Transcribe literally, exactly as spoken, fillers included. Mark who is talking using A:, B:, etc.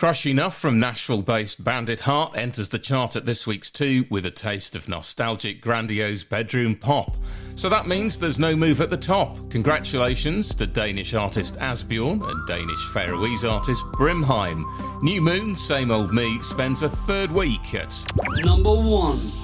A: Crush Enough from Nashville-based Bandit Heart enters the chart at this week's two with a taste of nostalgic, grandiose bedroom pop. So that means there's no move at the top. Congratulations to Danish artist Asbjorn and Danish Faroese artist Brimheim. New Moon, Same Old Me spends a third week at
B: number one.